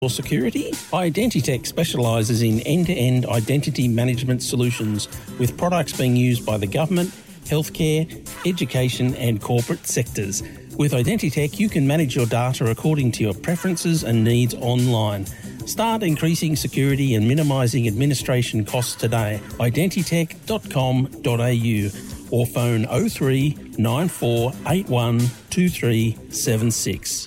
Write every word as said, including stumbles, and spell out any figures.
Security? Identitech specialises in end-to-end identity management solutions with products being used by the government, healthcare, education and corporate sectors. With Identitech, you can manage your data according to your preferences and needs online. Start increasing security and minimising administration costs today. identitech dot com dot a u or phone oh three nine four eight one two three seven six.